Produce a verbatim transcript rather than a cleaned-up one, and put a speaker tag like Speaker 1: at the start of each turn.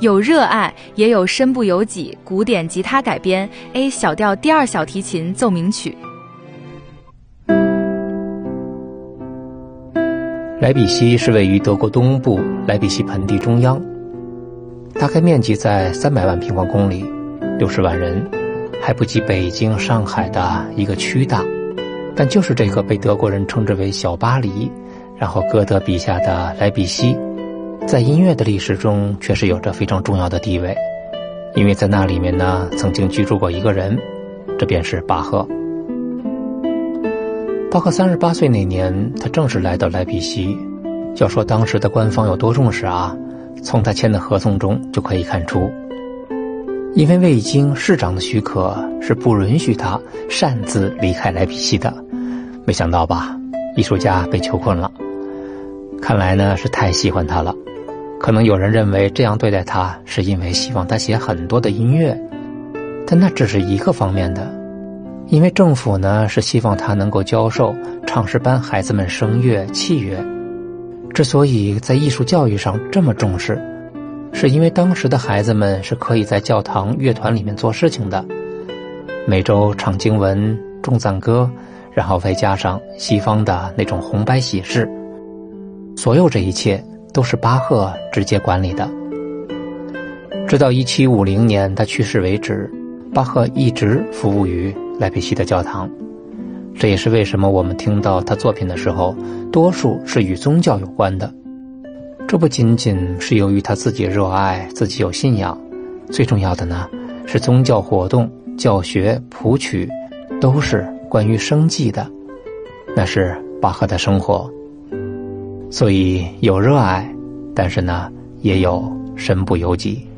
Speaker 1: 有热爱，也有身不由己，古典吉他改编 A 小调第二小提琴奏鸣曲。
Speaker 2: 莱比锡是位于德国东部莱比锡盆地中央，大概面积在三百万平方公里，六十万人，还不及北京、上海的一个区大。但就是这个被德国人称之为小巴黎，然后歌德笔下的莱比锡，在音乐的历史中确实有着非常重要的地位，因为在那里面呢，曾经居住过一个人，这便是巴赫。巴赫三十八岁那年，他正式来到莱比锡。要说当时的官方有多重视啊，从他签的合同中就可以看出。因为未经市长的许可，是不允许他擅自离开莱比锡的。没想到吧，艺术家被囚困了。看来呢，是太喜欢他了。可能有人认为这样对待他，是因为希望他写很多的音乐，但那只是一个方面的。因为政府呢，是希望他能够教授唱诗班孩子们声乐、器乐。之所以在艺术教育上这么重视，是因为当时的孩子们是可以在教堂乐团里面做事情的，每周唱经文、重赞歌，然后再加上西方的那种红白喜事，所有这一切都是巴赫直接管理的。直到一七五零年他去世为止，巴赫一直服务于莱比锡的教堂。这也是为什么我们听到他作品的时候，多数是与宗教有关的。这不仅仅是由于他自己热爱，自己有信仰，最重要的呢，是宗教活动、教学、谱曲都是关于生计的，那是巴赫的生活。所以有热爱，但是呢，也有身不由己。